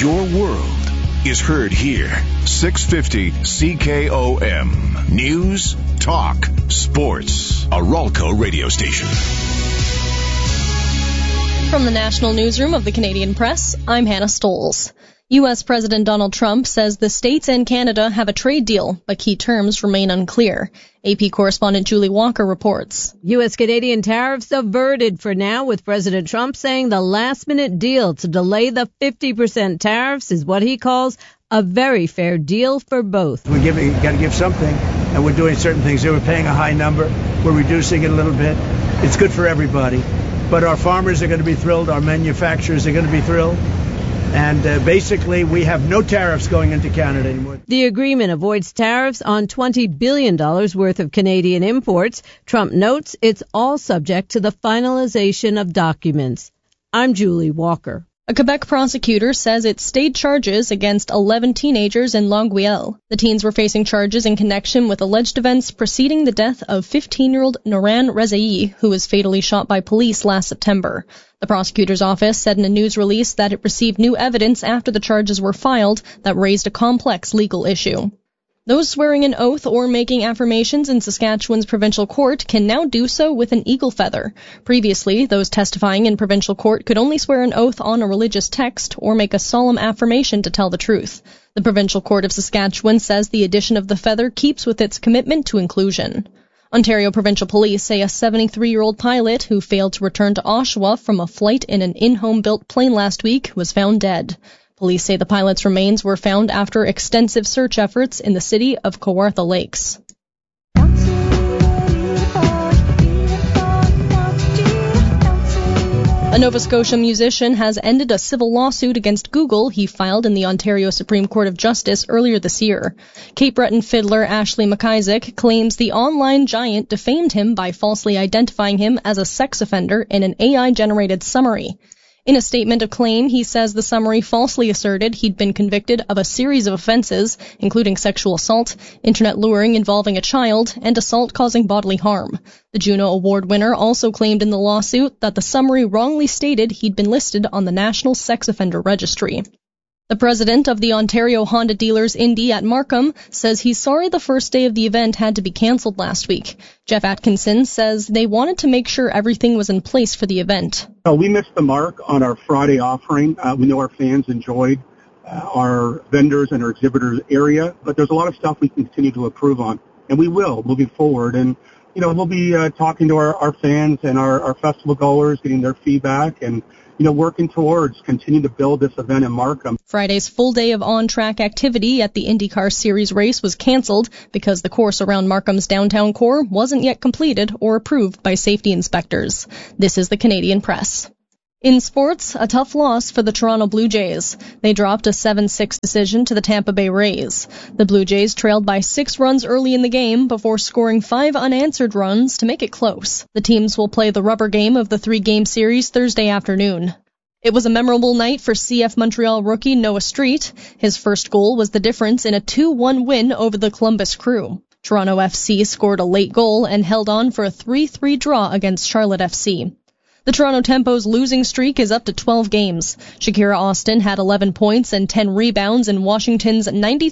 Your world is heard here. 650 CKOM. News, talk, sports. A Ralco radio station. From the National Newsroom of the Canadian Press, I'm Hannah Stoles. U.S. President Donald Trump says the states and Canada have a trade deal, but key terms remain unclear. AP correspondent Julie Walker reports. U.S.-Canadian tariffs averted for now, with President Trump saying the last-minute deal to delay the 50% tariffs is what he calls a very fair deal for both. We got to give something, and we're doing certain things. We're paying a high number. We're reducing it a little bit. It's good for everybody. But our farmers are going to be thrilled. Our manufacturers are going to be thrilled. And basically, we have no tariffs going into Canada anymore. The agreement avoids tariffs on $20 billion worth of Canadian imports. Trump notes it's all subject to the finalization of documents. I'm Julie Walker. A Quebec prosecutor says it stayed charges against 11 teenagers in Longueuil. The teens were facing charges in connection with alleged events preceding the death of 15-year-old Noran Rezaei, who was fatally shot by police last September. The prosecutor's office said in a news release that it received new evidence after the charges were filed that raised a complex legal issue. Those swearing an oath or making affirmations in Saskatchewan's provincial court can now do so with an eagle feather. Previously, those testifying in provincial court could only swear an oath on a religious text or make a solemn affirmation to tell the truth. The Provincial Court of Saskatchewan says the addition of the feather keeps with its commitment to inclusion. Ontario Provincial Police say a 73-year-old pilot who failed to return to Oshawa from a flight in an in-home built plane last week was found dead. Police say the pilot's remains were found after extensive search efforts in the city of Kawartha Lakes. A Nova Scotia musician has ended a civil lawsuit against Google he filed in the Ontario Supreme Court of Justice earlier this year. Cape Breton fiddler Ashley McIsaac claims the online giant defamed him by falsely identifying him as a sex offender in an AI-generated summary. In a statement of claim, he says the summary falsely asserted he'd been convicted of a series of offenses, including sexual assault, internet luring involving a child, and assault causing bodily harm. The Juno Award winner also claimed in the lawsuit that the summary wrongly stated he'd been listed on the National Sex Offender Registry. The president of the Ontario Honda Dealers Indy at Markham says he's sorry the first day of the event had to be cancelled last week. Jeff Atkinson says they wanted to make sure everything was in place for the event. We missed the mark on our Friday offering. We know our fans enjoyed our vendors and our exhibitors area, but there's a lot of stuff we can continue to improve on, and we will moving forward. And, we'll be talking to our fans and our festival goers, getting their feedback, and working towards continuing to build this event in Markham. Friday's full day of on-track activity at the IndyCar Series race was canceled because the course around Markham's downtown core wasn't yet completed or approved by safety inspectors. This is the Canadian Press. In sports, a tough loss for the Toronto Blue Jays. They dropped a 7-6 decision to the Tampa Bay Rays. The Blue Jays trailed by 6 runs early in the game before scoring 5 unanswered runs to make it close. The teams will play the rubber game of the 3-game series Thursday afternoon. It was a memorable night for CF Montreal rookie Noah Street. His first goal was the difference in a 2-1 win over the Columbus Crew. Toronto FC scored a late goal and held on for a 3-3 draw against Charlotte FC. The Toronto Tempo's losing streak is up to 12 games. Shakira Austin had 11 points and 10 rebounds in Washington's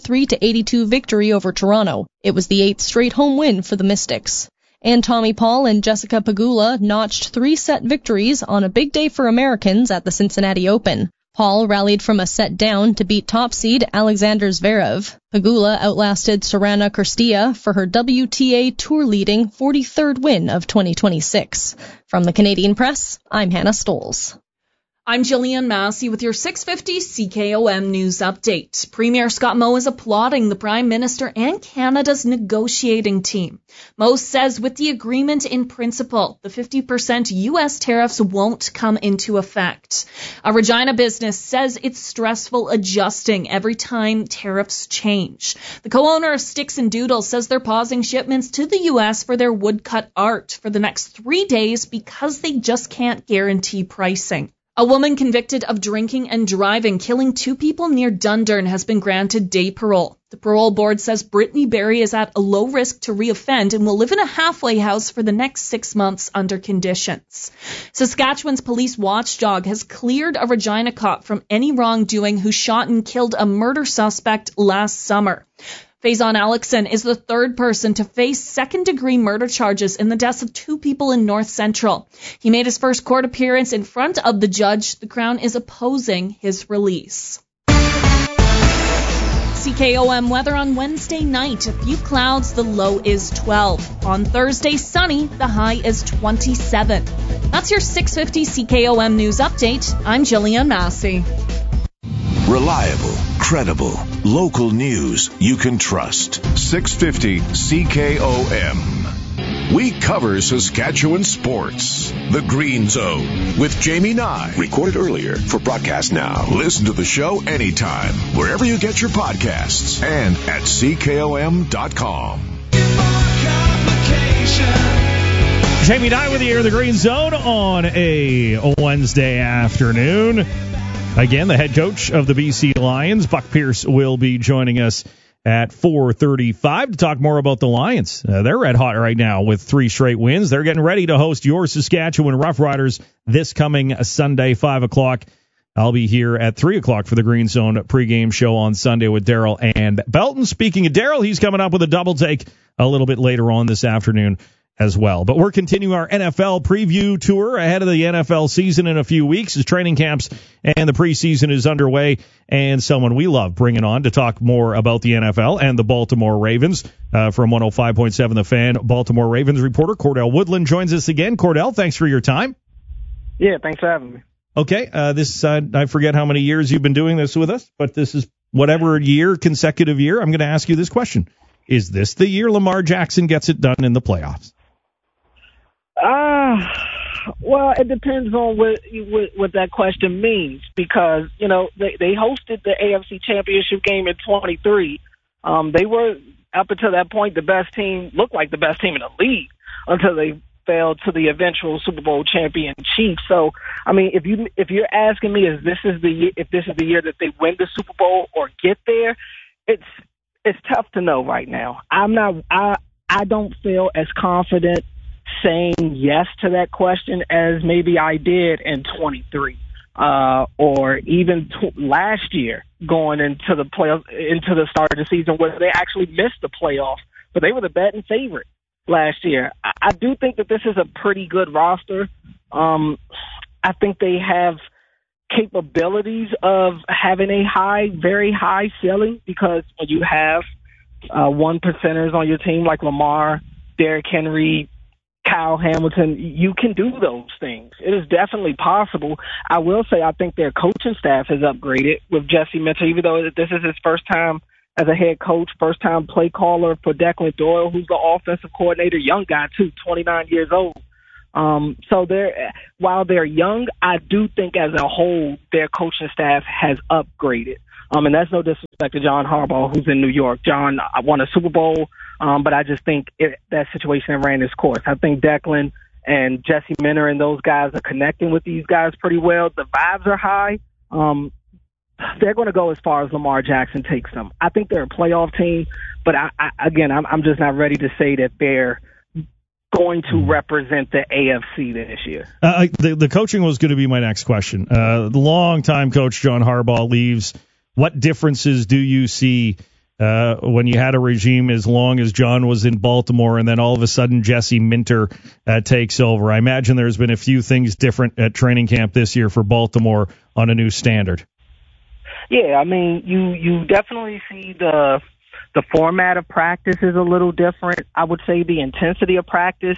93-82 victory over Toronto. It was the 8th straight home win for the Mystics. And Tommy Paul and Jessica Pegula notched 3-set victories on a big day for Americans at the Cincinnati Open. Paul rallied from a set down to beat top seed Alexander Zverev. Pegula outlasted Sorana Cîrstea for her WTA Tour-leading 43rd win of 2026. From the Canadian Press, I'm Hannah Stoles. I'm Jillian Massey with your 650 CKOM News Update. Premier Scott Moe is applauding the Prime Minister and Canada's negotiating team. Moe says with the agreement in principle, the 50% U.S. tariffs won't come into effect. A Regina business says it's stressful adjusting every time tariffs change. The co-owner of Sticks and Doodles says they're pausing shipments to the U.S. for their woodcut art for the next 3 days because they just can't guarantee pricing. A woman convicted of drinking and driving, killing 2 people near Dundurn, has been granted day parole. The parole board says Brittany Berry is at a low risk to reoffend and will live in a halfway house for the next 6 months under conditions. Saskatchewan's police watchdog has cleared a Regina cop from any wrongdoing who shot and killed a murder suspect last summer. Faison Alexson is the 3rd person to face second-degree murder charges in the deaths of 2 people in North Central. He made his first court appearance in front of the judge. The Crown is opposing his release. CKOM weather on Wednesday night. A few clouds, the low is 12. On Thursday, sunny, the high is 27. That's your 650 CKOM news update. I'm Jillian Massey. Reliable, credible, local news you can trust. 650 CKOM. We cover Saskatchewan sports. The Green Zone with Jamie Nye. Recorded earlier for broadcast now. Listen to the show anytime, wherever you get your podcasts, and at CKOM.com. Jamie Nye with you here in the Green Zone on a Wednesday afternoon. Again, the head coach of the BC Lions, Buck Pierce, will be joining us at 4:35 to talk more about the Lions. They're red hot right now with 3 straight wins. They're getting ready to host your Saskatchewan Roughriders this coming Sunday, 5 o'clock. I'll be here at 3 o'clock for the Green Zone pregame show on Sunday with Daryl and Belton. Speaking of Daryl, he's coming up with a double take a little bit later on this afternoon as well. But we're continuing our NFL preview tour ahead of the NFL season in a few weeks as training camps and the preseason is underway. And someone we love bringing on to talk more about the NFL and the Baltimore Ravens from 105.7 The Fan, Baltimore Ravens reporter Cordell Woodland joins us again. Cordell, thanks for your time. Yeah, thanks for having me. Okay, I forget how many years you've been doing this with us, but this is whatever consecutive year. I'm going to ask you this question. Is this the year Lamar Jackson gets it done in the playoffs? Well, it depends on what that question means because, you know, they hosted the AFC Championship game in 23. They were, up until that point, the best team, looked like the best team in the league until they fell to the eventual Super Bowl champion Chiefs. So, I mean, if you're asking me if this is the year that they win the Super Bowl or get there, it's tough to know right now. I don't feel as confident saying yes to that question as maybe I did in 23 or even last year going into the playoffs, into the start of the season where they actually missed the playoffs, but they were the betting favorite last year. I do think that this is a pretty good roster. I think they have capabilities of having a very high ceiling because when you have 1%ers on your team like Lamar, Derrick Henry, Kyle Hamilton, you can do those things. It is definitely possible. I will say I think their coaching staff has upgraded with Jesse Minter, even though this is his first time as a head coach, first time play caller for Declan Doyle, who's the offensive coordinator, young guy too, 29 years old. So while they're young, I do think as a whole their coaching staff has upgraded. And that's no disrespect to John Harbaugh, who's in New York. John won a Super Bowl, but I just think that situation ran its course. I think Declan and Jesse Minter and those guys are connecting with these guys pretty well. The vibes are high. They're going to go as far as Lamar Jackson takes them. I think they're a playoff team, but I'm just not ready to say that they're going to represent the AFC this year. The coaching was going to be my next question. The longtime coach John Harbaugh leaves. What differences do you see when you had a regime as long as John was in Baltimore and then all of a sudden Jesse Minter takes over? I imagine there's been a few things different at training camp this year for Baltimore on a new standard. Yeah, I mean, you definitely see the format of practice is a little different. I would say the intensity of practice.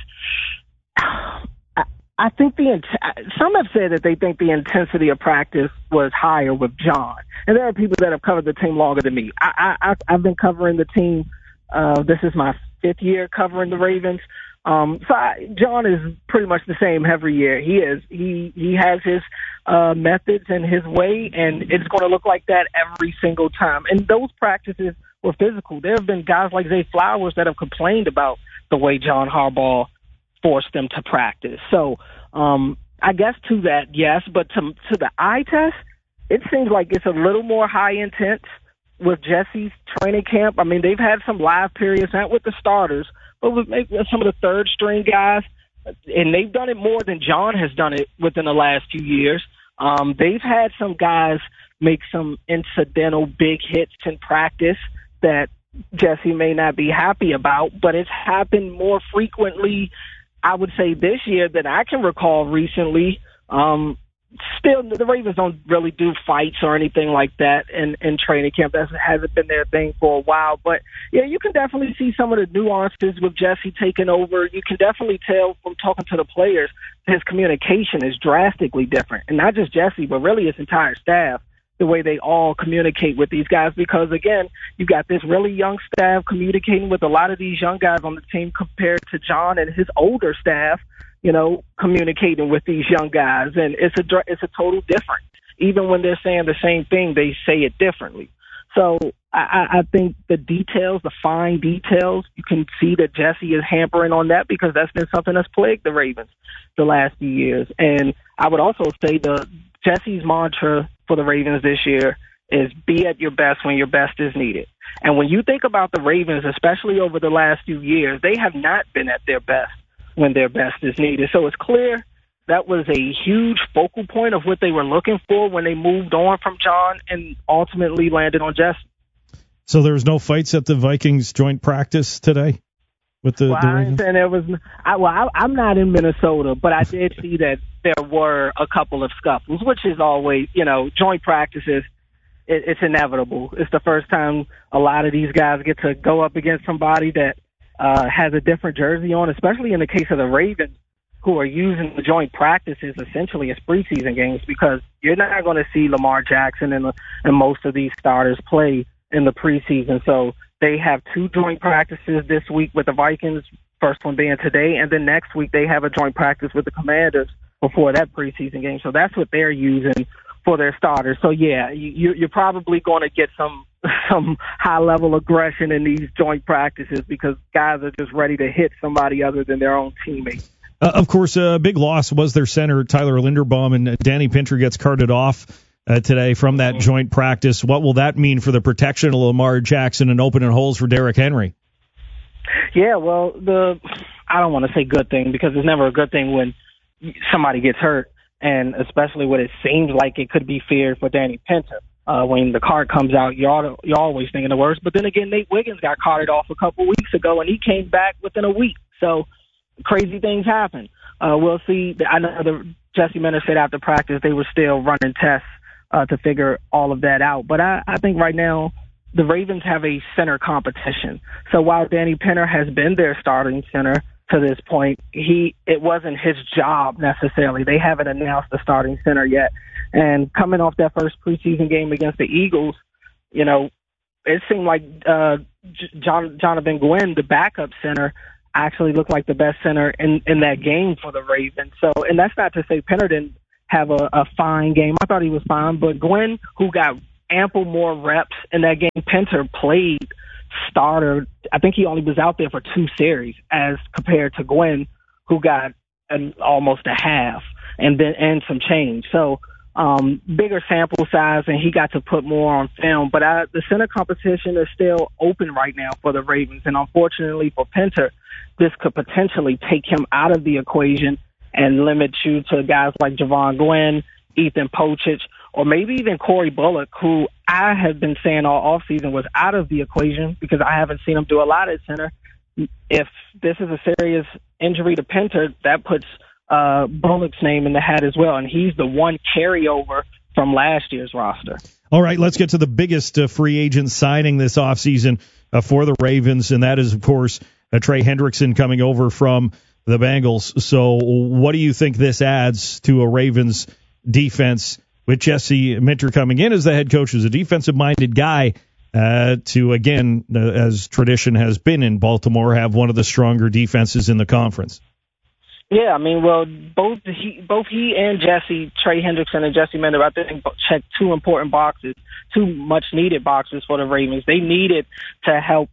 I think some have said that they think the intensity of practice was higher with John. And there are people that have covered the team longer than me. I've been covering the team. This is my 5th year covering the Ravens. John is pretty much the same every year. He has his methods and his way, and it's going to look like that every single time. And those practices were physical. There have been guys like Zay Flowers that have complained about the way John Harbaugh forced them to practice. So I guess to that, yes, but to the eye test, it seems like it's a little more high intense with Jesse's training camp. I mean, they've had some live periods, not with the starters, but with maybe some of the third string guys, and they've done it more than John has done it within the last few years. They've had some guys make some incidental big hits in practice that Jesse may not be happy about, but it's happened more frequently, I would say, this year than I can recall recently. Still, the Ravens don't really do fights or anything like that in training camp. That hasn't been their thing for a while. But, yeah, you can definitely see some of the nuances with Jesse taking over. You can definitely tell from talking to the players his communication is drastically different. And not just Jesse, but really his entire staff, the way they all communicate with these guys. Because, again, you got this really young staff communicating with a lot of these young guys on the team compared to John and his older staff, you know, communicating with these young guys. And it's a total difference. Even when they're saying the same thing, they say it differently. So I think the details, the fine details, you can see that Jesse is hampering on that because that's been something that's plagued the Ravens the last few years. And I would also say Jesse's mantra for the Ravens this year is be at your best when your best is needed. And when you think about the Ravens, especially over the last few years, they have not been at their best when their best is needed. So it's clear that was a huge focal point of what they were looking for when they moved on from John and ultimately landed on Jesse. So there was no fights at the Vikings joint practice today with the Ravens? I'm not in Minnesota, but I did see that there were a couple of scuffles, which is always, you know, joint practices. It's inevitable. It's the first time a lot of these guys get to go up against somebody that has a different jersey on, especially in the case of the Ravens, who are using the joint practices essentially as preseason games, because you're not going to see Lamar Jackson and most of these starters play in the preseason. So they have two joint practices this week with the Vikings, first one being today, and then next week they have a joint practice with the Commanders before that preseason game. So that's what they're using for their starters. So, yeah, you're probably going to get some high-level aggression in these joint practices because guys are just ready to hit somebody other than their own teammate. Of course, a big loss was their center, Tyler Linderbaum, and Danny Pinter gets carted off today from that joint practice. What will that mean for the protection of Lamar Jackson and opening holes for Derrick Henry? Yeah, well, I don't want to say good thing because it's never a good thing when somebody gets hurt, and especially when it seems like it could be feared for Danny Pinter. When the card comes out, you're always thinking the worst. But then again, Nate Wiggins got carted off a couple weeks ago, and he came back within a week. So crazy things happen. We'll see. I know Jesse Minter said after practice they were still running tests to figure all of that out. But I think right now the Ravens have a center competition. So while Danny Pinter has been their starting center to this point, it wasn't his job necessarily. They haven't announced the starting center yet. And coming off that first preseason game against the Eagles, you know, it seemed like Jonathan Gwynn, the backup center, actually looked like the best center in that game for the Ravens. So, and that's not to say Pinter didn't have a fine game. I thought he was fine, but Gwynn, who got ample more reps in that game, Pinter played starter. I think he only was out there for 2 series as compared to Gwynn, who got almost a half and some change. So bigger sample size, and he got to put more on film. But the center competition is still open right now for the Ravens, and unfortunately for Pinter, this could potentially take him out of the equation and limit you to guys like Javon Gwynn, Ethan Pochich, or maybe even Corey Bullock, who I have been saying all offseason was out of the equation because I haven't seen him do a lot at center. If this is a serious injury to Pinter, that puts Bullock's name in the hat as well, and he's the one carryover from last year's roster. All right, let's get to the biggest free agent signing this offseason for the Ravens, and that is, of course, Trey Hendrickson coming over from the Bengals. So what do you think this adds to a Ravens defense with Jesse Minter coming in as the head coach, as a defensive-minded guy, to, again, as tradition has been in Baltimore, have one of the stronger defenses in the conference? Yeah, I mean, well, both he and Jesse, Trey Hendrickson and Jesse Minter, I think checked 2 important boxes, 2 much-needed boxes for the Ravens. They needed to help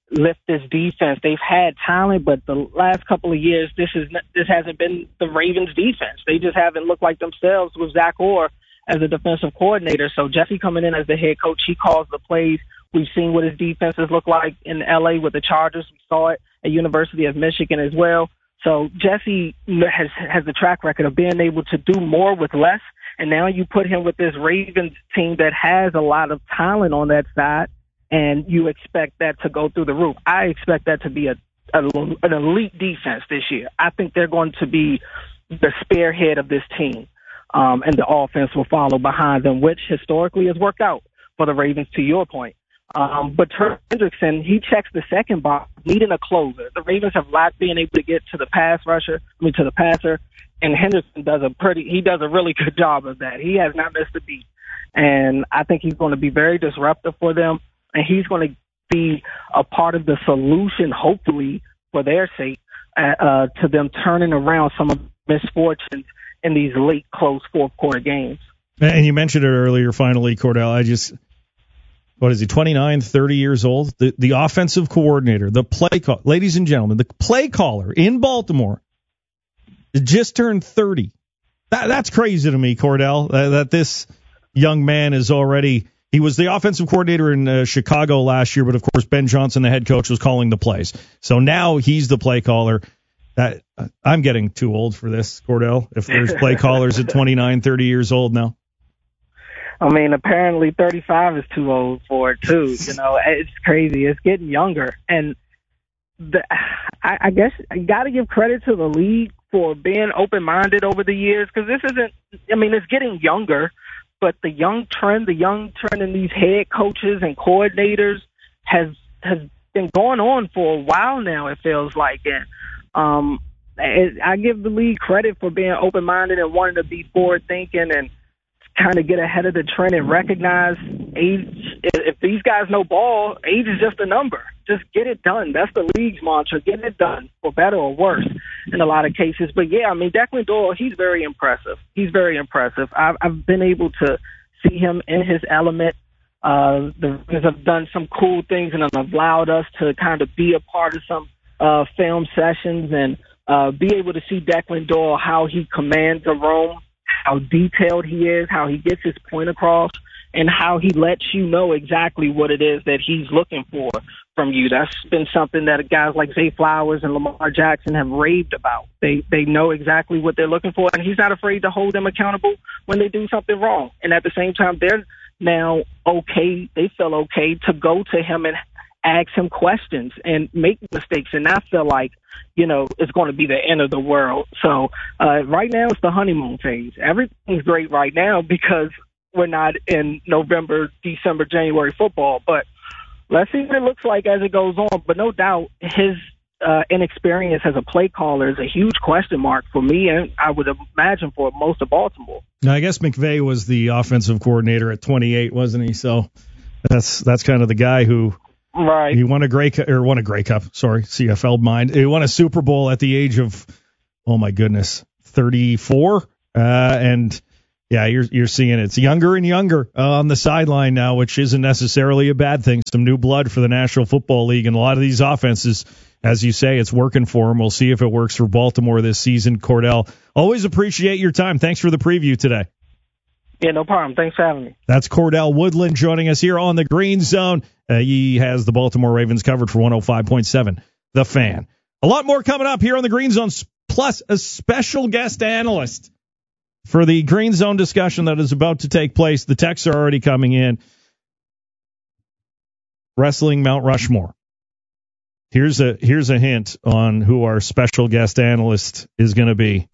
lift this defense. They've had talent, but the last couple of years, this hasn't been the Ravens' defense. They just haven't looked like themselves with Zach Orr as a defensive coordinator. So Jesse coming in as the head coach, he calls the plays. We've seen what his defenses look like in L.A. with the Chargers. We saw it at University of Michigan as well. So Jesse has the track record of being able to do more with less. And now you put him with this Ravens team that has a lot of talent on that side, and you expect that to go through the roof. I expect that to be an elite defense this year. I think they're going to be the spearhead of this team, and the offense will follow behind them, which historically has worked out for the Ravens, to your point. But Trent Hendrickson, he checks the second box, needing a closer. The Ravens have lacked being able to get to the to the passer, and Hendrickson does a really good job of that. He has not missed a beat, and I think he's going to be very disruptive for them, and he's going to be a part of the solution, hopefully, for their sake, to them turning around some of the misfortunes in these late, close fourth quarter games. And you mentioned it earlier, finally, Cordell. What is he, 29, 30 years old? The offensive coordinator, ladies and gentlemen, the play caller in Baltimore just turned 30. That's crazy to me, Cordell, that this young man is already – he was the offensive coordinator in Chicago last year, but, of course, Ben Johnson, the head coach, was calling the plays. So now he's the play caller. I'm getting too old for this, Cordell, if there's play callers at 29, 30 years old now. I mean, apparently 35 is too old for it, too. You know, it's crazy. It's getting younger. And I guess you got to give credit to the league for being open-minded over the years, because this isn't – I mean, it's getting younger, but the young trend in these head coaches and coordinators has been going on for a while now, it feels like. And I give the league credit for being open-minded and wanting to be forward-thinking and kind of get ahead of the trend and recognize age. If these guys know ball, age is just a number. Just get it done. That's the league's mantra. Get it done, for better or worse in a lot of cases. But, yeah, I mean, Declan Doyle, he's very impressive. I've been able to see him in his element. The Ravens have done some cool things and have allowed us to kind of be a part of some film sessions and be able to see Declan Doyle, how he commands a room, how detailed he is, how he gets his point across, and how he lets you know exactly what it is that he's looking for from you. That's been something that guys like Zay Flowers and Lamar Jackson have raved about. They know exactly what they're looking for, and he's not afraid to hold them accountable when they do something wrong. And at the same time, they're now okay. They feel okay to go to him and ask him questions and make mistakes and not feel like, you know, it's going to be the end of the world. So right now it's the honeymoon phase. Everything's great right now because we're not in November, December, January football. But let's see what it looks like as it goes on. But no doubt his inexperience as a play caller is a huge question mark for me, and I would imagine for most of Baltimore. Now, I guess McVay was the offensive coordinator at 28, wasn't he? So that's kind of the guy who – right. He won a Grey Cup. Sorry, CFL mind. He won a Super Bowl at the age of, 34. And yeah, you're seeing it. It's younger and younger on the sideline now, which isn't necessarily a bad thing. Some new blood for the National Football League, and a lot of these offenses, as you say, it's working for them. We'll see if it works for Baltimore this season. Cordell, always appreciate your time. Thanks for the preview today. Yeah, no problem. Thanks for having me. That's Cordell Woodland joining us here on the Green Zone. He has the Baltimore Ravens covered for 105.7 The Fan. A lot more coming up here on the Green Zone, plus a special guest analyst for the Green Zone discussion that is about to take place. The texts are already coming in. Wrestling Mount Rushmore. Here's a hint on who our special guest analyst is going to be.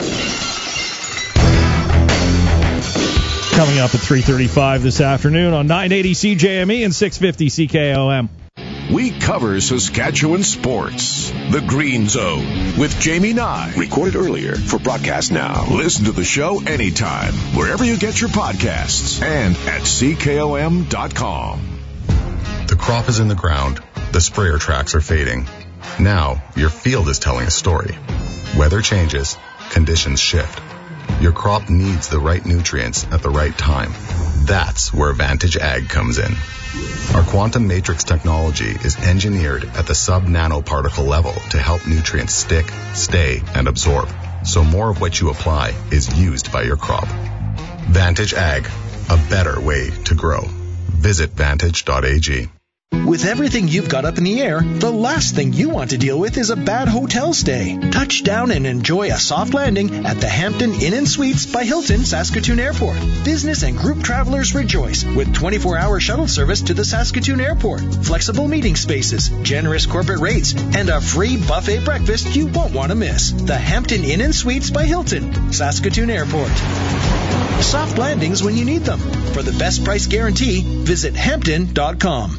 Coming up at 3:35 this afternoon on 980 CJME and 650 CKOM. We cover Saskatchewan sports. The Green Zone with Jamie Nye. Recorded earlier for broadcast now. Listen to the show anytime, wherever you get your podcasts, and at CKOM.com. The crop is in the ground. The sprayer tracks are fading. Now, your field is telling a story. Weather changes. Conditions shift. Your crop needs the right nutrients at the right time. That's where Vantage Ag comes in. Our quantum matrix technology is engineered at the sub-nanoparticle level to help nutrients stick, stay, and absorb, so more of what you apply is used by your crop. Vantage Ag, a better way to grow. Visit vantage.ag. With everything you've got up in the air, the last thing you want to deal with is a bad hotel stay. Touch down and enjoy a soft landing at the Hampton Inn & Suites by Hilton Saskatoon Airport. Business and group travelers rejoice with 24-hour shuttle service to the Saskatoon Airport, flexible meeting spaces, generous corporate rates, and a free buffet breakfast you won't want to miss. The Hampton Inn & Suites by Hilton, Saskatoon Airport. Soft landings when you need them. For the best price guarantee, visit Hampton.com.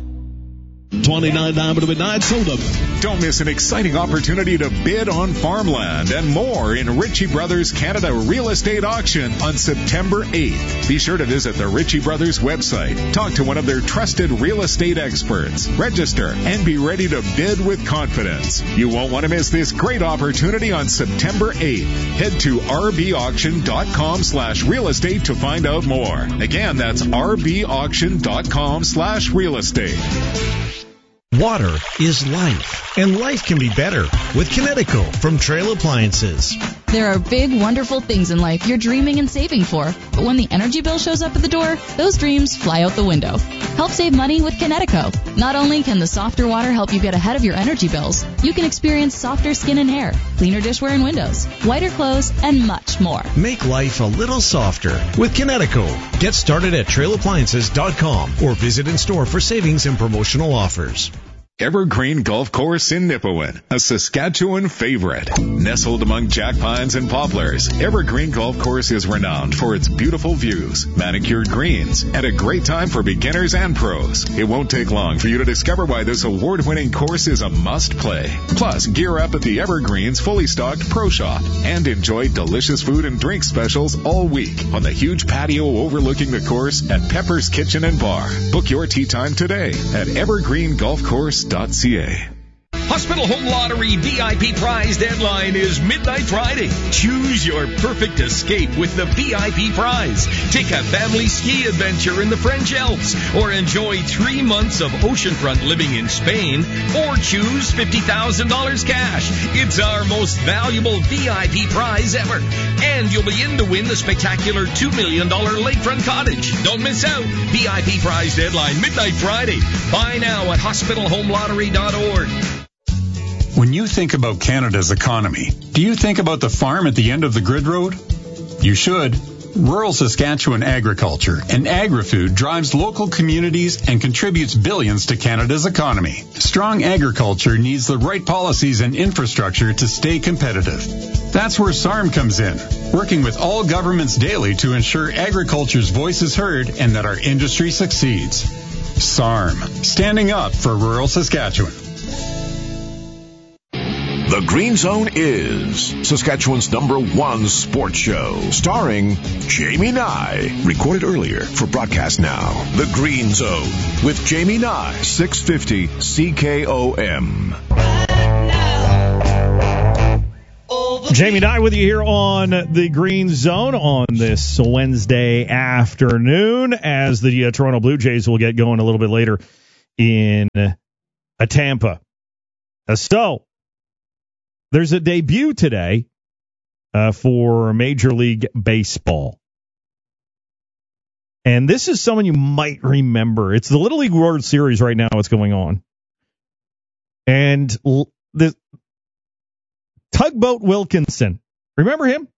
29 to midnight sold up. Don't miss an exciting opportunity to bid on farmland and more in Ritchie Brothers Canada Real Estate Auction on September 8th. Be sure to visit the Ritchie Brothers website. Talk to one of their trusted real estate experts. Register and be ready to bid with confidence. You won't want to miss this great opportunity on September 8th. Head to rbauction.com/real estate to find out more. Again, that's rbauction.com/real estate. Water is life, and life can be better with Kinetico from Trail Appliances. There are big, wonderful things in life you're dreaming and saving for, but when the energy bill shows up at the door, those dreams fly out the window. Help save money with Kinetico. Not only can the softer water help you get ahead of your energy bills, you can experience softer skin and hair, cleaner dishware and windows, whiter clothes, and much more. Make life a little softer with Kinetico. Get started at trailappliances.com or visit in store for savings and promotional offers. Evergreen Golf Course in Nipawin, a Saskatchewan favorite. Nestled among jack pines and poplars, Evergreen Golf Course is renowned for its beautiful views, manicured greens, and a great time for beginners and pros. It won't take long for you to discover why this award-winning course is a must-play. Plus, gear up at the Evergreen's fully stocked Pro Shop and enjoy delicious food and drink specials all week on the huge patio overlooking the course at Pepper's Kitchen and Bar. Book your tee time today at evergreengolfcourse.ca. Hospital Home Lottery VIP prize deadline is Midnight Friday. Choose your perfect escape with the VIP prize. Take a family ski adventure in the French Alps, or enjoy 3 months of oceanfront living in Spain, or choose $50,000 cash. It's our most valuable VIP prize ever. And you'll be in to win the spectacular $2 million lakefront cottage. Don't miss out. VIP prize deadline Midnight Friday. Buy now at hospitalhomelottery.org. When you think about Canada's economy, do you think about the farm at the end of the grid road? You should. Rural Saskatchewan agriculture and agri-food drives local communities and contributes billions to Canada's economy. Strong agriculture needs the right policies and infrastructure to stay competitive. That's where SARM comes in, working with all governments daily to ensure agriculture's voice is heard and that our industry succeeds. SARM, standing up for rural Saskatchewan. The Green Zone is Saskatchewan's #1 sports show, starring Jamie Nye. Recorded earlier for broadcast now. The Green Zone with Jamie Nye, 650 CKOM. Jamie Nye with you here on the Green Zone on this Wednesday afternoon, as the Toronto Blue Jays will get going a little bit later in Tampa. So, there's a debut today for Major League Baseball. And this is someone you might remember. It's the Little League World Series right now. What's going on? And the Tugboat Wilkinson. Remember him?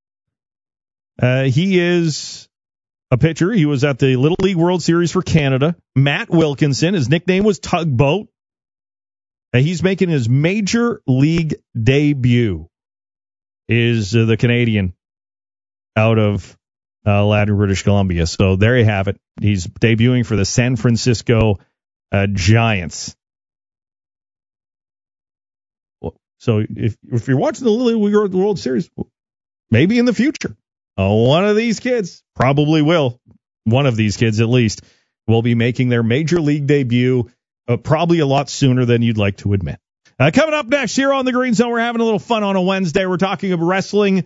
He is a pitcher. He was at the Little League World Series for Canada. Matt Wilkinson. His nickname was Tugboat. He's making his major league debut. Is the Canadian out of Ladner, British Columbia. So there you have it. He's debuting for the San Francisco Giants. So if you're watching the Little League World Series, maybe in the future, one of these kids probably will. One of these kids, at least, will be making their major league debut probably a lot sooner than you'd like to admit. Coming up next here on the Green Zone, we're having a little fun on a Wednesday. We're talking about wrestling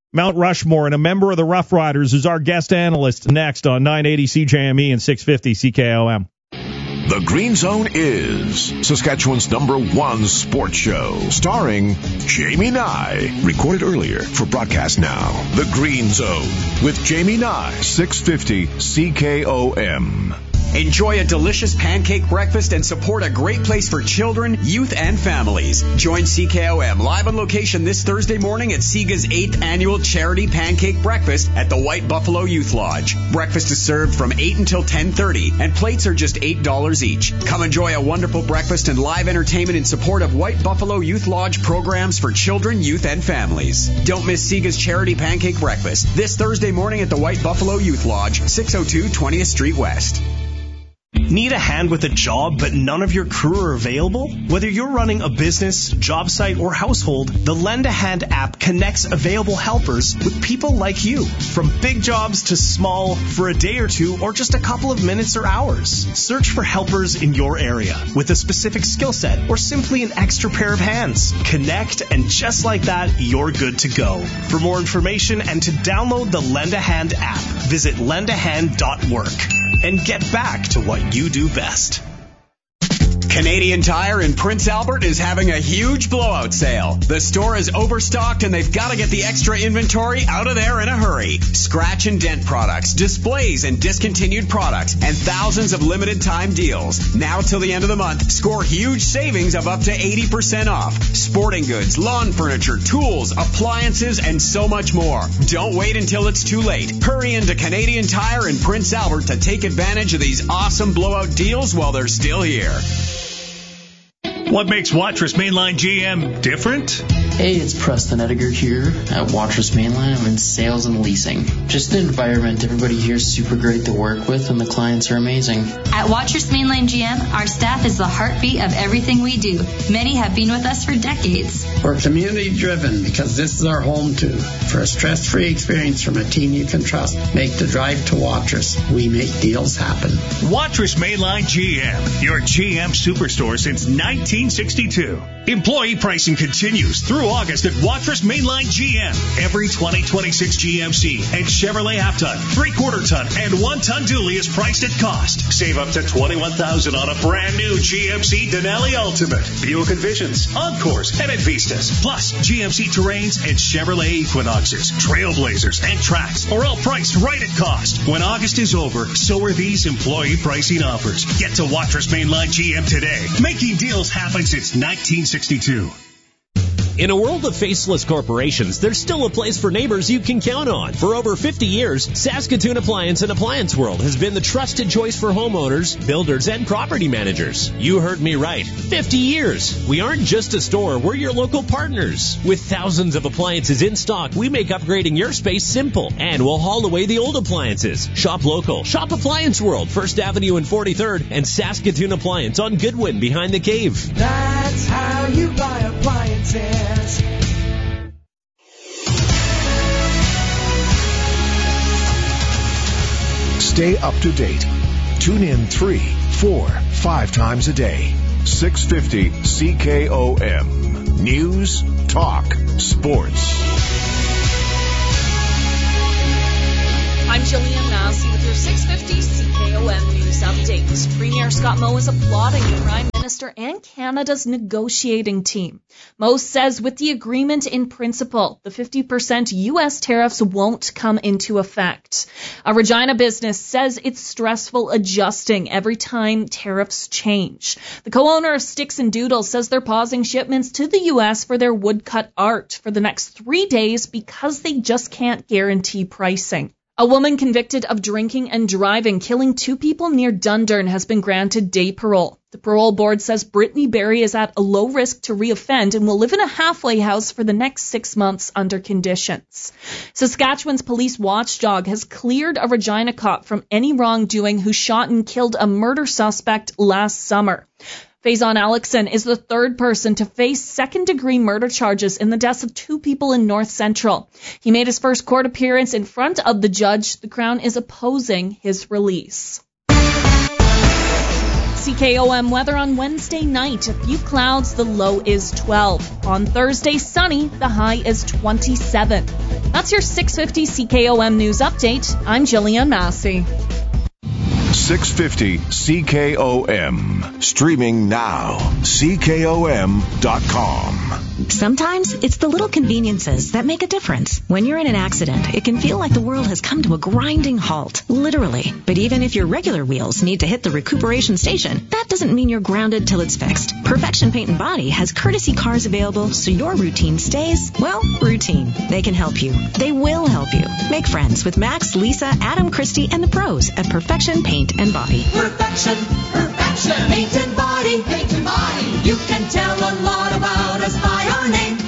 Mount Rushmore and a member of the Rough Riders is our guest analyst next on 980 CJME and 650 CKOM. The Green Zone is Saskatchewan's #1 sports show, starring Jamie Nye. Recorded earlier for broadcast now. The Green Zone with Jamie Nye, 650 CKOM. Enjoy a delicious pancake breakfast and support a great place for children, youth, and families. Join CKOM live on location this Thursday morning at SIGA's 8th annual charity pancake breakfast at the White Buffalo Youth Lodge. Breakfast is served from 8 until 10:30, and plates are just $8 each. Come enjoy a wonderful breakfast and live entertainment in support of White Buffalo Youth Lodge programs for children, youth, and families. Don't miss SIGA's charity pancake breakfast this Thursday morning at the White Buffalo Youth Lodge, 602 20th Street West. Need a hand with a job, but none of your crew are available? Whether you're running a business, job site, or household, the Lend a Hand app connects available helpers with people like you. From big jobs to small, for a day or two, or just a couple of minutes or hours. Search for helpers in your area with a specific skill set or simply an extra pair of hands. Connect, and just like that, you're good to go. For more information and to download the Lend a Hand app, visit lendahand.work. And get back to what you do best. Canadian Tire in Prince Albert is having a huge blowout sale. The store is overstocked and they've got to get the extra inventory out of there in a hurry. Scratch and dent products, displays and discontinued products, and thousands of limited time deals. Now till the end of the month, score huge savings of up to 80% off. Sporting goods, lawn furniture, tools, appliances, and so much more. Don't wait until it's too late. Hurry into Canadian Tire in Prince Albert to take advantage of these awesome blowout deals while they're still here. What makes Watrous Mainline GM different? Hey, it's Preston Ediger here at Watrous Mainline. I'm in sales and leasing. Just the environment, everybody here is super great to work with and the clients are amazing. At Watrous Mainline GM, our staff is the heartbeat of everything we do. Many have been with us for decades. We're community driven because this is our home too. For a stress-free experience from a team you can trust, make the drive to Watrous. We make deals happen. Watrous Mainline GM, your GM superstore since 1962. Employee pricing continues through August at Watrous Mainline GM. Every 2026 GMC and Chevrolet half-ton, 3/4 ton, and 1-ton dually is priced at cost. Save up to $21,000 on a brand new GMC Denali Ultimate, Buick Envisions, Encores, and Advistas. Plus, GMC Terrains and Chevrolet Equinoxes, Trailblazers, and Trax are all priced right at cost. When August is over, so are these employee pricing offers. Get to Watrous Mainline GM today, making deals happen since 1962. In a world of faceless corporations, there's still a place for neighbors you can count on. For over 50 years, Saskatoon Appliance and Appliance World has been the trusted choice for homeowners, builders, and property managers. You heard me right. 50 years. We aren't just a store, we're your local partners. With thousands of appliances in stock, we make upgrading your space simple. And we'll haul away the old appliances. Shop local. Shop Appliance World, 1st Avenue and 43rd, and Saskatoon Appliance on Goodwin behind the cave. That's how you buy appliances. Stay up to date. Tune in 3, 4, 5 times a day. 650 CKOM. News, talk, sports. I'm Jillian Massey with your 650 CKOM News Update. Premier Scott Moe is applauding the Prime Minister and Canada's negotiating team. Moe says with the agreement in principle, the 50% U.S. tariffs won't come into effect. A Regina business says it's stressful adjusting every time tariffs change. The co-owner of Sticks and Doodles says they're pausing shipments to the U.S. for their woodcut art for the next 3 days because they just can't guarantee pricing. A woman convicted of drinking and driving, killing 2 people near Dundurn, has been granted day parole. The parole board says Brittany Berry is at a low risk to reoffend and will live in a halfway house for the next 6 months under conditions. Saskatchewan's police watchdog has cleared a Regina cop from any wrongdoing who shot and killed a murder suspect last summer. Faison Alexson is the 3rd person to face second-degree murder charges in the deaths of 2 people in North Central. He made his first court appearance in front of the judge. The Crown is opposing his release. CKOM weather on Wednesday night. A few clouds, the low is 12. On Thursday, sunny, the high is 27. That's your 650 CKOM News Update. I'm Jillian Massey. 650 CKOM. Streaming now. CKOM.com. Sometimes it's the little conveniences that make a difference. When you're in an accident, it can feel like the world has come to a grinding halt, literally. But even if your regular wheels need to hit the recuperation station, that doesn't mean you're grounded till it's fixed. Perfection Paint and Body has courtesy cars available so your routine stays, well, routine. They can help you. They will help you. Make friends with Max, Lisa, Adam, Christy, and the pros at Perfection Paint and Body. Perfection Paint and Body. You can tell a lot about us by our name.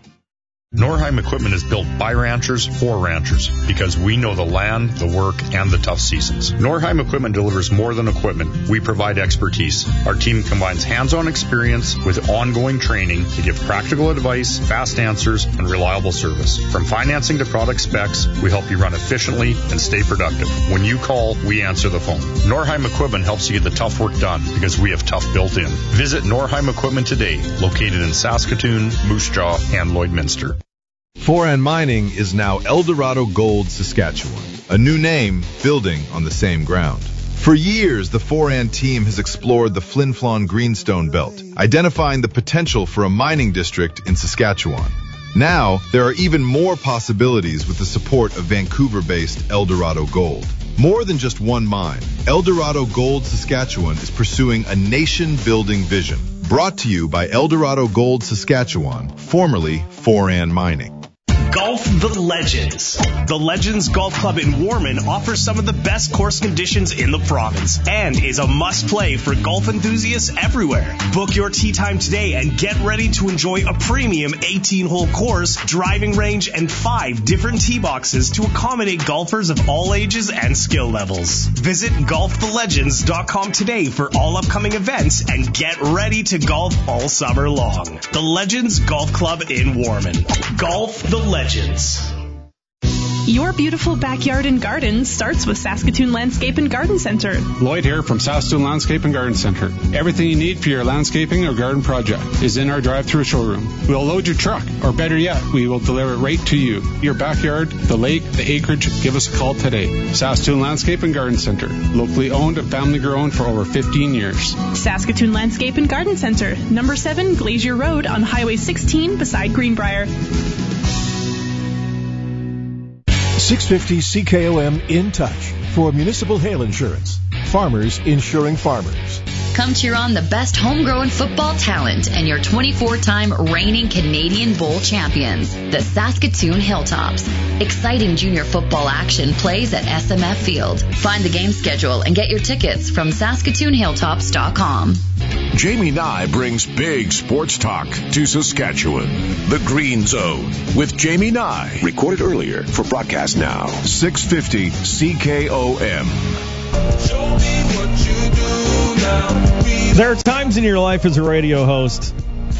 Norheim Equipment is built by ranchers for ranchers because we know the land, the work, and the tough seasons. Norheim Equipment delivers more than equipment. We provide expertise. Our team combines hands-on experience with ongoing training to give practical advice, fast answers, and reliable service. From financing to product specs, we help you run efficiently and stay productive. When you call, we answer the phone. Norheim Equipment helps you get the tough work done because we have tough built in. Visit Norheim Equipment today, located in Saskatoon, Moose Jaw, and Lloydminster. Foran Mining is now Eldorado Gold Saskatchewan, a new name building on the same ground. For years, the Foran team has explored the Flin Flon Greenstone Belt, identifying the potential for a mining district in Saskatchewan. Now, there are even more possibilities with the support of Vancouver-based Eldorado Gold. More than just one mine, Eldorado Gold Saskatchewan is pursuing a nation-building vision. Brought to you by Eldorado Gold Saskatchewan, formerly Foran Mining. Golf the Legends. The Legends Golf Club in Warman offers some of the best course conditions in the province and is a must-play for golf enthusiasts everywhere. Book your tee time today and get ready to enjoy a premium 18-hole course, driving range, and 5 different tee boxes to accommodate golfers of all ages and skill levels. Visit golfthelegends.com today for all upcoming events and get ready to golf all summer long. The Legends Golf Club in Warman. Golf the Legends. Your beautiful backyard and garden starts with Saskatoon Landscape and Garden Center. Lloyd here from Saskatoon Landscape and Garden Center. Everything you need for your landscaping or garden project is in our drive-through showroom. We'll load your truck, or better yet, we will deliver it right to you. Your backyard, the lake, the acreage, give us a call today. Saskatoon Landscape and Garden Center. Locally owned and family grown for over 15 years. Saskatoon Landscape and Garden Center, number 7 Glacier Road on Highway 16 beside Greenbrier. 650 CKOM in touch for municipal hail insurance. Farmers insuring farmers. Come cheer on the best homegrown football talent and your 24-time reigning Canadian Bowl champions, the Saskatoon Hilltops. Exciting junior football action plays at SMF Field. Find the game schedule and get your tickets from SaskatoonHilltops.com. Jamie Nye brings big sports talk to Saskatchewan. The Green Zone with Jamie Nye. Recorded earlier for broadcast now. 650 CKOM. Show me what you do now. There are times in your life as a radio host,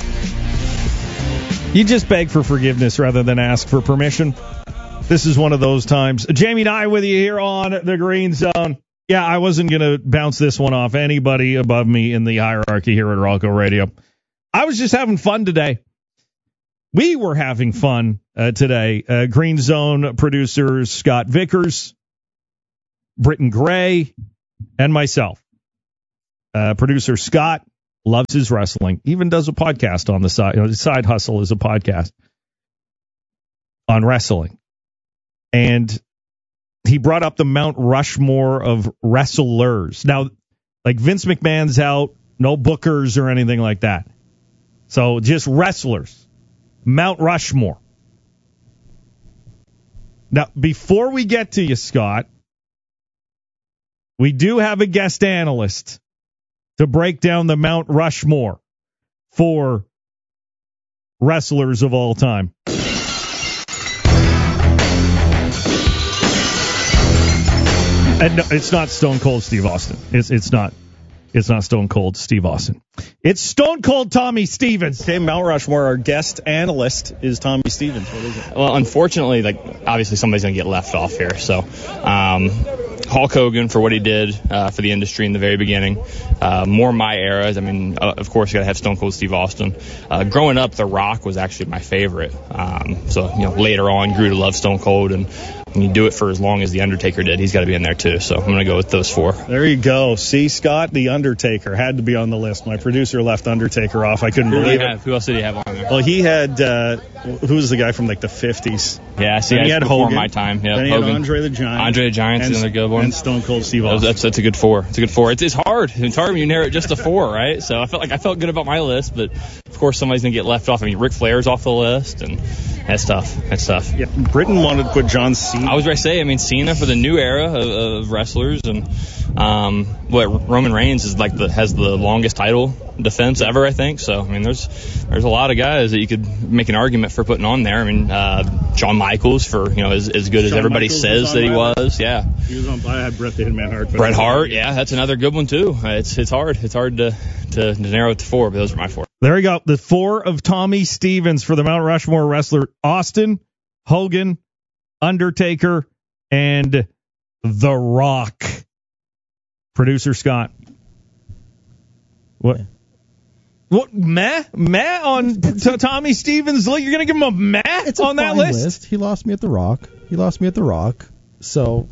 you just beg for forgiveness rather than ask for permission. This is one of those times. Jamie Nye with you here on the Green Zone. Yeah, I wasn't going to bounce this one off anybody above me in the hierarchy here at Rocco Radio. I was just having fun today. We were having fun today. Green Zone producers Scott Vickers, Britton Gray, and myself. Producer Scott loves his wrestling, even does a podcast on the side. His side hustle is a podcast on wrestling. And he brought up the Mount Rushmore of wrestlers. Now, like Vince McMahon's out, no bookers or anything like that. So just wrestlers. Mount Rushmore. Now, before we get to you, Scott, we do have a guest analyst to break down the Mount Rushmore for wrestlers of all time. And no, it's not Stone Cold Steve Austin. It's not Stone Cold Steve Austin. It's Stone Cold Tommy Stevens. Okay, Mount Rushmore, our guest analyst is Tommy Stevens. What is it? Well, unfortunately, obviously somebody's going to get left off here. So Hulk Hogan for what he did for the industry in the very beginning. More my era. I mean, of course, you got to have Stone Cold Steve Austin. Growing up, The Rock was actually my favorite. So later on, grew to love Stone Cold, and when you do it for as long as The Undertaker did, he's got to be in there too. So I'm going to go with those 4. There you go. See, Scott, The Undertaker had to be on the list. My producer left Undertaker off. I couldn't believe it. Who else did he have on there? Well, he had, who was the guy from like the 50s? Yeah, see, he had before Hogan. My time. Yeah, then he Hogan. had Andre the Giant. Andre the Giant's another good one. And Stone Cold Steve Austin. That's a good 4. It's a good 4. It's hard. It's hard when you narrow it just to 4, right? So I felt good about my list, but of course somebody's gonna get left off. I mean, Ric Flair's off the list, and that's tough. Yeah, Britain wanted to put John Cena. I was going to say, I mean, Cena for the new era of wrestlers, and Roman Reigns is has the longest title defense ever, I think. So I mean, there's a lot of guys that you could make an argument for putting on there. I mean, Shawn Michaels for as good as everybody says that he was. Yeah, he was on. I had Bret the Hitman Hart. Bret Hart, yeah, that's another good one too. It's hard to narrow it to 4, but those are my 4. There we go. The 4 of Tommy Stevens for the Mount Rushmore wrestler: Austin, Hogan, Undertaker, and The Rock. Producer Scott. What? Meh on Tommy Stevens? You're going to give him a meh on that list? He lost me at The Rock. So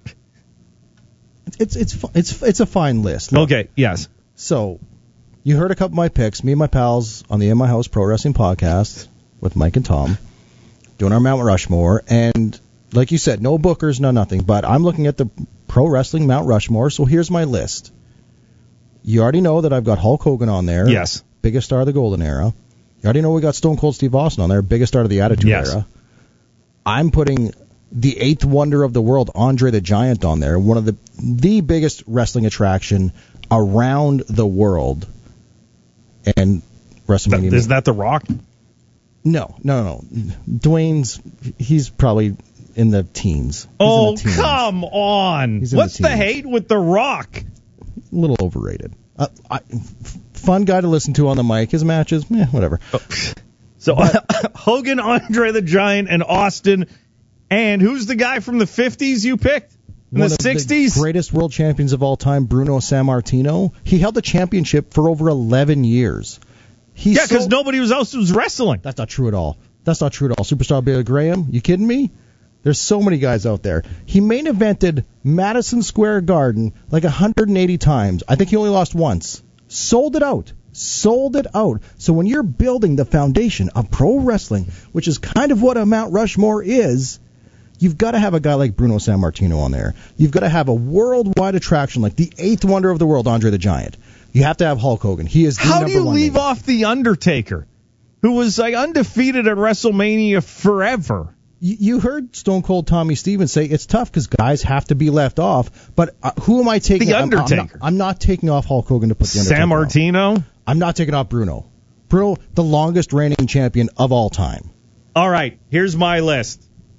it's a fine list. Look. Okay, yes. So you heard a couple of my picks. Me and my pals on the In My House Pro Wrestling podcast with Mike and Tom doing our Mount Rushmore. And like you said, no bookers, no nothing. But I'm looking at the Pro Wrestling Mount Rushmore. So here's my list. You already know that I've got Hulk Hogan on there. Yes. Biggest star of the Golden Era. You already know we got Stone Cold Steve Austin on there. Biggest star of the Attitude Era. I'm putting the 8th wonder of the world, Andre the Giant, on there. One of the biggest wrestling attraction around the world. And WrestleMania. Is that The Rock? No. Dwayne's, he's probably in the teens. Oh, come on. What's the hate with The Rock? A little overrated. Fun guy to listen to on the mic. His matches, whatever. So Hogan, Andre the Giant, and Austin. And who's the guy from the 50s you picked? In the 60s? The greatest world champions of all time, Bruno Sammartino. He held the championship for over 11 years. Because nobody else was wrestling. That's not true at all. Superstar Billy Graham, you kidding me? There's so many guys out there. He main evented Madison Square Garden like 180 times. I think he only lost once. Sold it out. So when you're building the foundation of pro wrestling, which is kind of what a Mount Rushmore is, you've got to have a guy like Bruno Sammartino on there. You've got to have a worldwide attraction like the 8th wonder of the world, Andre the Giant. You have to have Hulk Hogan. He is the number one. How do you leave off The Undertaker, who was undefeated at WrestleMania forever? You heard Stone Cold Tommy Stevens say it's tough because guys have to be left off. But who am I taking? The Undertaker. I'm not taking off Hulk Hogan to put the Undertaker Sammartino? I'm not taking off Bruno. Bruno, the longest reigning champion of all time. All right, here's my list.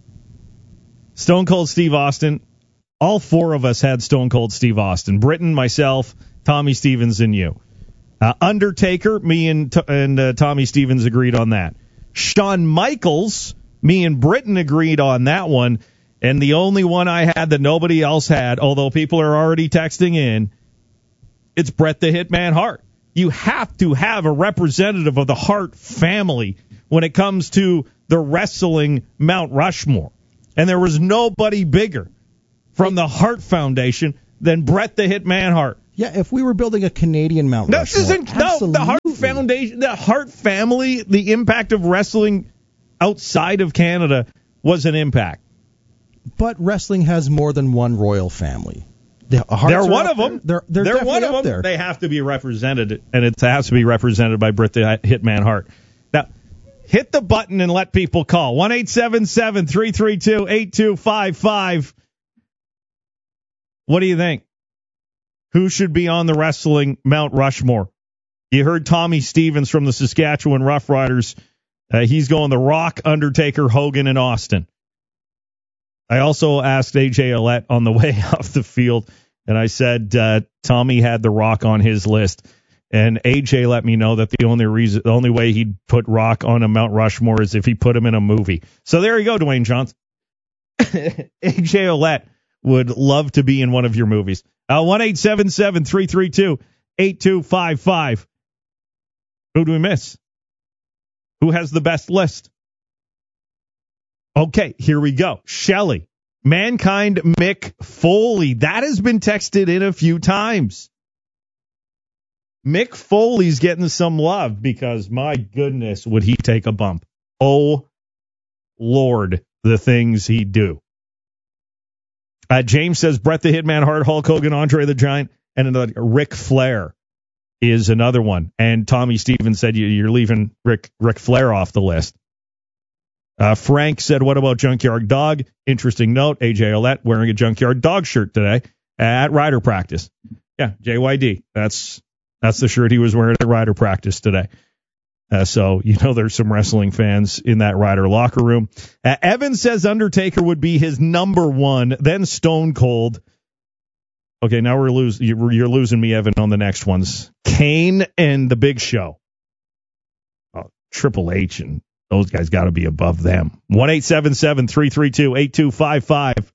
Stone Cold Steve Austin. All 4 of us had Stone Cold Steve Austin. Britain, myself, Tommy Stevens, and you. Undertaker, me and Tommy Stevens agreed on that. Shawn Michaels, me and Britain agreed on that one. And the only one I had that nobody else had, although people are already texting in, it's Bret the Hitman Hart. You have to have a representative of the Hart family when it comes to the wrestling Mount Rushmore. And there was nobody bigger from the Hart Foundation than Bret the Hitman Hart. Yeah, if we were building a Canadian Mount Rushmore. The Hart Foundation, the Hart family, the impact of wrestling outside of Canada was an impact. But wrestling has more than one royal family. They're one of them. They're one of them. there. They have to be represented, and it has to be represented by Bret the Hitman Hart. Now, hit the button and let people call. 1-877-332-8255. What do you think? Who should be on the wrestling Mount Rushmore? You heard Tommy Stevens from the Saskatchewan Roughriders. He's going The Rock, Undertaker, Hogan, and Austin. I also asked AJ Ouellette on the way off the field, and I said Tommy had The Rock on his list. And AJ let me know that the only way he'd put Rock on a Mount Rushmore is if he put him in a movie. So there you go, Dwayne Johnson. AJ Ouellette would love to be in one of your movies. 1-877-332-8255. Who do we miss? Who has the best list? Okay, here we go. Shelley, Mankind Mick Foley. That has been texted in a few times. Mick Foley's getting some love because, my goodness, would he take a bump. Oh, Lord, the things he'd do. James says Bret the Hitman Hart, Hulk Hogan, Andre the Giant, and another Ric Flair is another one. And Tommy Stevens said you're leaving Ric Flair off the list. Frank said, what about Junkyard Dog? Interesting note, AJ Ouellette wearing a Junkyard Dog shirt today at rider practice. Yeah, JYD. That's the shirt he was wearing at rider practice today. So, there's some wrestling fans in that rider locker room. Evan says Undertaker would be his number one, then Stone Cold. Okay, now you're losing me, Evan, on the next ones. Kane and The Big Show. Oh, Triple H and those guys got to be above them. 1-877-332-8255.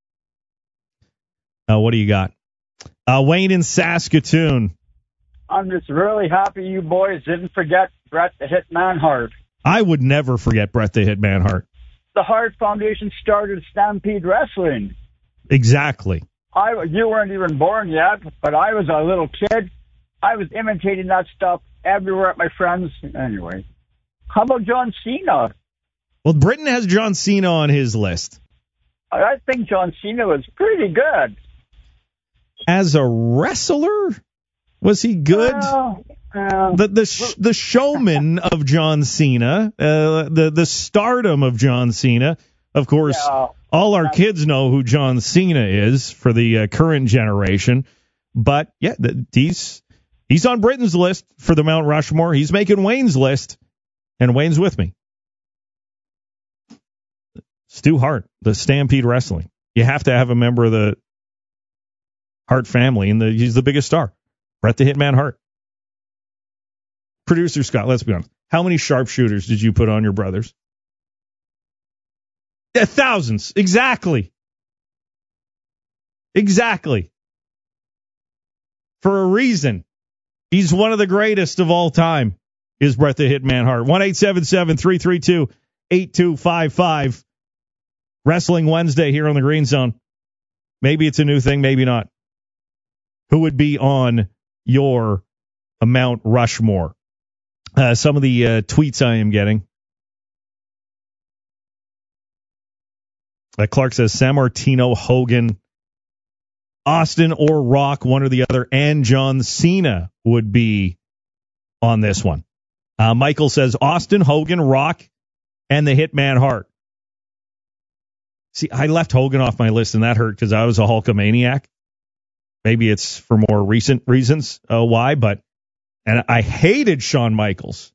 What do you got? Wayne in Saskatoon. I'm just really happy you boys didn't forget Bret the Hitman Hart. I would never forget Bret the Hitman Hart. The Hart Foundation started Stampede Wrestling. Exactly. You weren't even born yet, but I was a little kid. I was imitating that stuff everywhere at my friends. Anyway, how about John Cena? Well, Britain has John Cena on his list. I think John Cena was pretty good. As a wrestler? Was he good? The showman of John Cena, the stardom of John Cena. Of course, all our kids know who John Cena is for the current generation. But, yeah, he's on Britain's list for the Mount Rushmore. He's making Wayne's list, and Wayne's with me. Stu Hart, the Stampede Wrestling. You have to have a member of the Hart family, and he's the biggest star. Bret the Hitman Hart. Producer Scott, let's be honest. How many sharpshooters did you put on your brothers? Thousands. Exactly. For a reason. He's one of the greatest of all time, is Bret the Hitman Hart. 1-877-332-8255. Wrestling Wednesday here on the Green Zone. Maybe it's a new thing, maybe not. Who would be on your Mount Rushmore? Some of the tweets I am getting. Clark says Sammartino, Hogan, Austin or Rock, one or the other, and John Cena would be on this one. Michael says Austin, Hogan, Rock, and the Hitman Hart. See, I left Hogan off my list, and that hurt because I was a Hulkamaniac. Maybe it's for more recent reasons why, but I hated Shawn Michaels.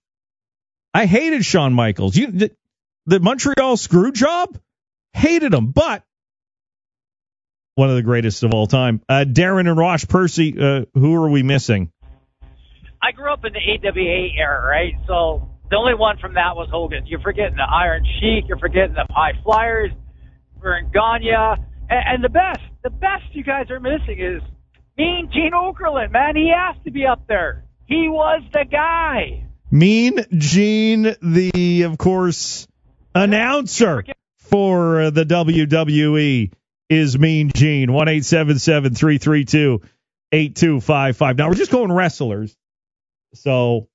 The Montreal screw job? Hated him, but one of the greatest of all time. Darren and Rosh Percy, who are we missing? I grew up in the AWA era, right? So the only one from that was Hogan. You're forgetting the Iron Sheik. You're forgetting the High Flyers, Vern Gagne. And the best you guys are missing is Mean Gene Okerlund, man. He has to be up there. He was the guy. Mean Gene, of course, announcer for the WWE is Mean Gene. 1-877-332-8255. Now, we're just going wrestlers. So